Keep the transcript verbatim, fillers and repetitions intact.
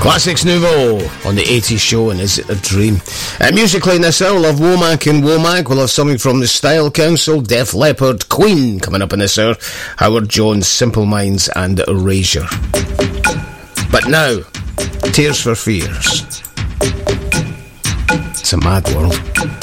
Classics Nouveau on the eighties show, and Is It a Dream? Uh, musically in this hour, we'll have Womack and Womack. We'll have something from the Style Council, Def Leppard, Queen coming up in this hour, Howard Jones, Simple Minds and Erasure. But now, Tears for Fears. It's a mad world.